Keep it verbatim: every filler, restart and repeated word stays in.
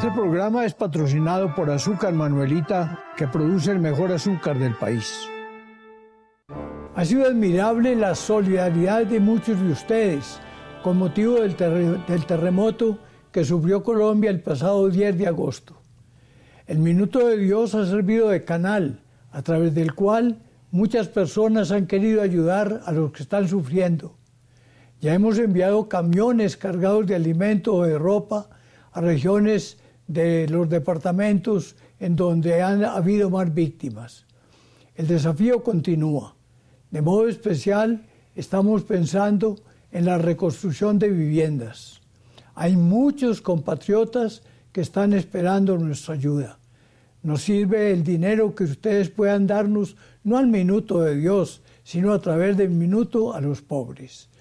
Este programa es patrocinado por Azúcar Manuelita, que produce el mejor azúcar del país. Ha sido admirable la solidaridad de muchos de ustedes con motivo del, ter- del terremoto que sufrió Colombia el pasado diez de agosto. El Minuto de Dios ha servido de canal a través del cual muchas personas han querido ayudar a los que están sufriendo. Ya hemos enviado camiones cargados de alimento o de ropa a regiones de los departamentos en donde han habido más víctimas. El desafío continúa. De modo especial, estamos pensando en la reconstrucción de viviendas. Hay muchos compatriotas que están esperando nuestra ayuda. Nos sirve el dinero que ustedes puedan darnos, no al Minuto de Dios, sino a través del Minuto a los pobres.